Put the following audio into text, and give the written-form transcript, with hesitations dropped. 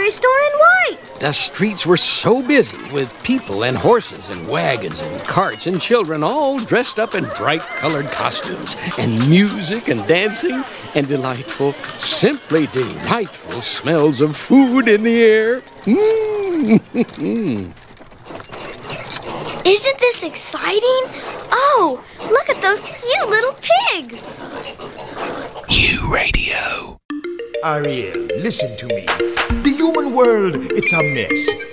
Greystone and White. The streets were so busy with people and horses and wagons and carts and children all dressed up in bright-colored costumes and music and dancing and delightful, simply delightful smells of food in the air. Isn't this exciting? Oh, look at those cute little pigs. Q Radio. Ariel, listen to me. The human world, it's a mess.